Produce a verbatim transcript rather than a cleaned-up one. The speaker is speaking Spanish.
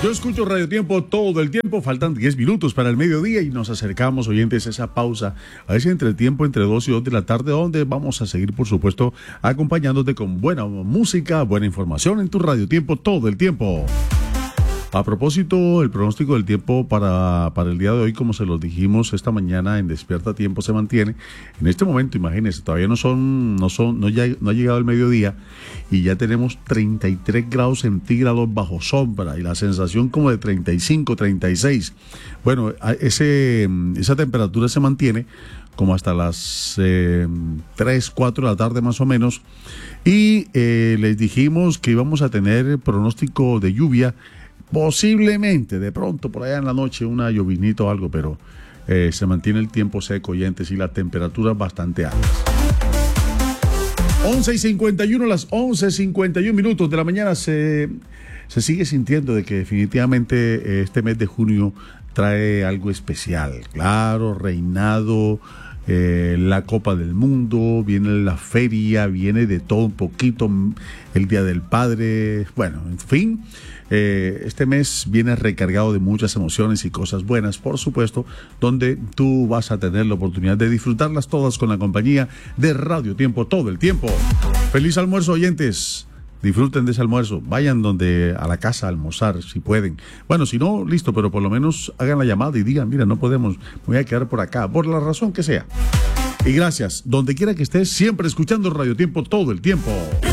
Yo escucho Radio Tiempo todo el tiempo, faltan diez minutos para el mediodía y nos acercamos, oyentes, a esa pausa, a ese entretiempo entre dos y dos de la tarde, donde vamos a seguir, por supuesto, acompañándote con buena música, buena información en tu Radio Tiempo todo el tiempo. A propósito, el pronóstico del tiempo para, para el día de hoy, como se los dijimos esta mañana en Despierta Tiempo, se mantiene. En este momento, imagínense, todavía no son, no son, no, ya, no ha llegado el mediodía y ya tenemos treinta y tres grados centígrados bajo sombra y la sensación como de treinta y cinco, treinta y seis. Bueno, ese, esa temperatura se mantiene como hasta las eh, tres, cuatro de la tarde más o menos. Y eh, les dijimos que íbamos a tener pronóstico de lluvia. Posiblemente, de pronto, por allá en la noche, una llovinita o algo, pero eh, se mantiene el tiempo seco, oyentes, y la temperatura bastante alta. once y cincuenta y uno, las once y cincuenta y uno minutos de la mañana, se, se sigue sintiendo de que definitivamente eh, este mes de junio trae algo especial. Claro, reinado, eh, la Copa del Mundo, viene la feria, viene de todo un poquito, el Día del Padre, bueno, en fin. Eh, este mes viene recargado de muchas emociones y cosas buenas, por supuesto, donde tú vas a tener la oportunidad de disfrutarlas todas con la compañía de Radio Tiempo todo el tiempo. Feliz almuerzo, oyentes. Disfruten de ese almuerzo. Vayan donde a la casa a almorzar, si pueden. Bueno, si no, listo, pero por lo menos hagan la llamada y digan, mira, no podemos, me voy a quedar por acá, por la razón que sea. Y gracias, donde quiera que estés, siempre escuchando Radio Tiempo todo el tiempo.